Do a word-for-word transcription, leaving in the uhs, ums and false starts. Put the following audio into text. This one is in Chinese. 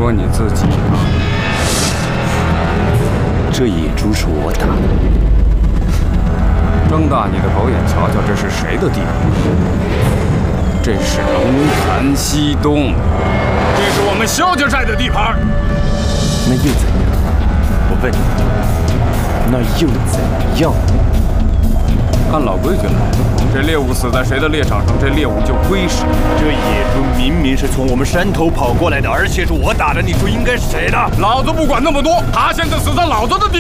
说你自己吧。 这野猪是我打的。 睁大你的狗眼瞧瞧，这是谁的地盘？这是龙潭西东，这是我们萧家寨的地盘。 那又怎样？我问你，那又怎样？ 按老规矩来，这猎物死在谁的猎场上，这猎物就归谁。 这野猪明明是从我们山头跑过来的，而且是我打的，你说应该谁的？ 老子不管那么多，他现在死在老子的地